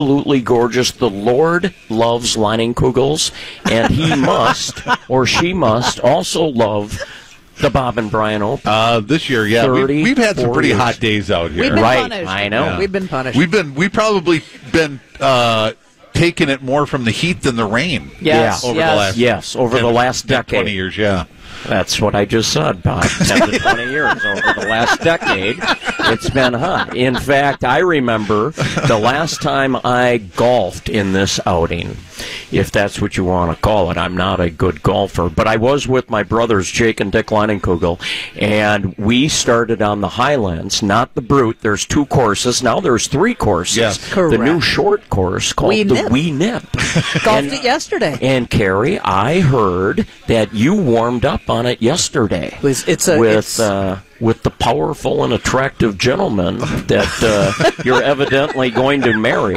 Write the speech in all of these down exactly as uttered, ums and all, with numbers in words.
absolutely gorgeous. The Lord loves Leinenkugels, and he must, or she must, also love the Bob and Brian Open. Uh, this year, yeah. thirty, We've, we've had some pretty years. hot days out here. We've been Right, punished. I know. Yeah. We've been punished. We've been, we've probably been uh, taking it more from the heat than the rain. Yes, over yes. the last Yes, over ten, the last ten, decade. twenty years, yeah. That's what I just said, Bob. ten to twenty years over the last decade. It's been hot. In fact, I remember the last time I golfed in this outing, if that's what you want to call it. I'm not a good golfer, but I was with my brothers, Jake and Dick Leinenkugel, and we started on the Highlands, not the Brute. There's two courses. Now there's three courses. Yes. The Correct. new short course called Wee the Nip. Wee Nip. Golfed And- it yesterday. And Carrie, I heard that you warmed up on it yesterday It's- it's a- with it's- uh, with the powerful and attractive gentleman that uh, you're evidently going to marry.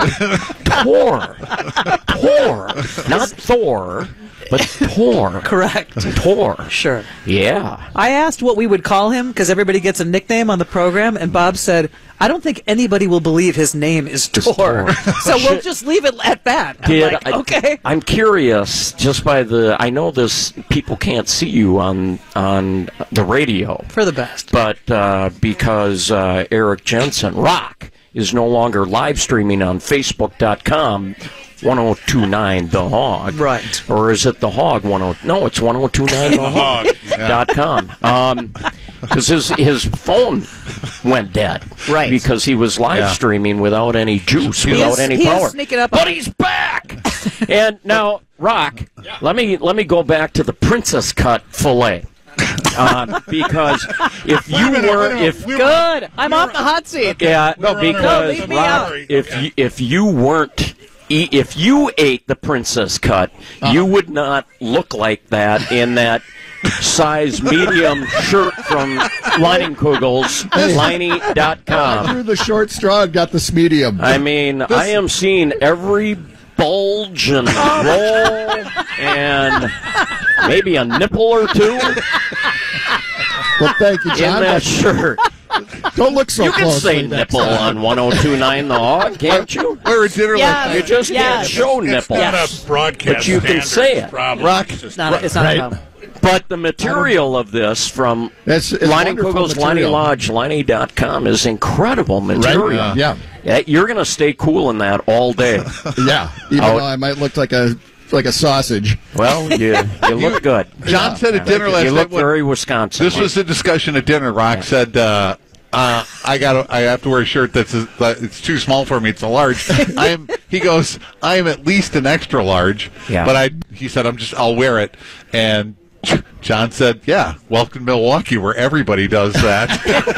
Tor, Tor, not Thor, but Tor. Correct. Tor. Sure. Yeah. I asked what we would call him because everybody gets a nickname on the program, and Bob said, I don't think anybody will believe his name is Tor. Tor. So we'll just leave it at that. I'm Did like, I- okay. I'm curious, just by the, I know this, people can't see you on on the radio. For the best. But uh, because uh, Eric Jensen, Rock, is no longer live streaming on Facebook dot com, ten twenty-nine The Hog. Right. Or is it The Hog? ten No, it's ten twenty-nine The Hog. Dot com. Um, because his, his phone went dead. Right. Because he was live Yeah. streaming without any juice, He without is- any he is power. sneaking up but on- he's back! And now, Rock, let me let me go back to the Princess Cut filet. Uh, because if you were, if Good. I'm off the hot seat. yeah, No, No, because leave me Rob, out. if you, if you weren't, e- if you ate the Princess Cut, you would not look like that in that size medium shirt from Leinenkugels, Liney dot I com. threw the short straw and got this medium. I mean, I am seeing every bulge and roll and maybe a nipple or two Well, thank you, in John. that but shirt. Don't look so You can closely say next nipple time. on ten twenty-nine The Hog, can't you? We're at dinner Yeah. like You just Yeah. can't show It's nipples. not a broadcast But you can standards say it. problem. Rock. It's just- It's not, it's not Right. a problem. But the material of this from It's, it's Leinenkugels, wonderful Liney material. Lodge, Liney dot com is incredible material. Right? Yeah. Yeah, you're going to stay cool in that all day. Yeah. Even Oh. though I might look like a like a sausage. Well, you, you look good. John said at dinner last You look night, when- very Wisconsin. this was the discussion at dinner. Rock said, uh, uh, "I got, I have to wear a shirt that's a, it's too small for me. It's a large." I am. He goes, "I am at least an extra large." Yeah. But I, he said, "I'm just, I'll wear it." And John said, "Yeah, welcome to Milwaukee, where everybody does that."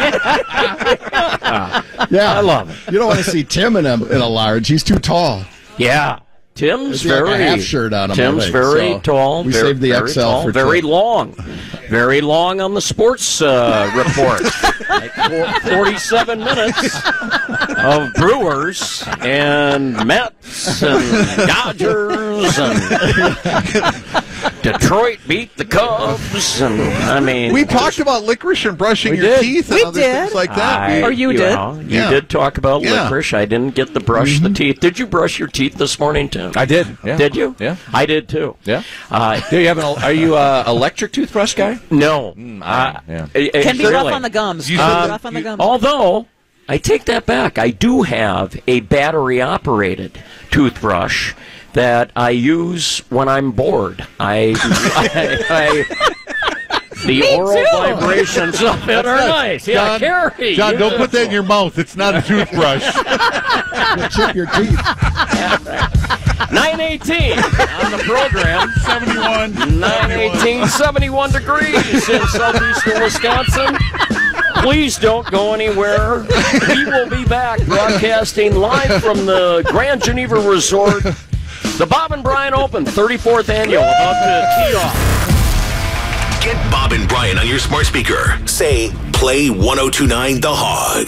Yeah. I love it. You don't want to see Tim in a in a large. He's too tall. Yeah. Tim's There's like very a half shirt on him, I Tim's think, very so tall. we very, saved the very X L tall, for very Tim. long, very long on the sports uh, report. Like four, Forty-seven minutes of Brewers and Mets and Dodgers and Detroit beat the Cubs, and I mean We talked about licorice and brushing We your did. teeth and We other did. things like that. I- We- Or you did. know, you Yeah. did talk about Yeah. licorice. I didn't get the brush the teeth. Did you brush your teeth this morning, Tim? I did. Yeah. Did you? Yeah. I did too. Yeah. Uh, Do you have an? Are you a electric toothbrush guy? no. I- yeah. e- Can be exactly. rough on the gums. You Can said- be rough on the gums. Although, I take that back. I do have a battery-operated toothbrush that I use when I'm bored. I, I, I the oral too. vibrations of it are nice. Yeah, John, Carrie. John, don't put that in your mouth. It's not a toothbrush. You'll chip your teeth. nine eighteen on the program. seventy-one. nine eighteen, seventy-one degrees in southeastern Wisconsin. Please don't go anywhere. We will be back broadcasting live from the Grand Geneva Resort. The Bob and Brian Open, thirty-fourth annual, about to tee off. Get Bob and Brian on your smart speaker. Say, play ten twenty-nine The Hog.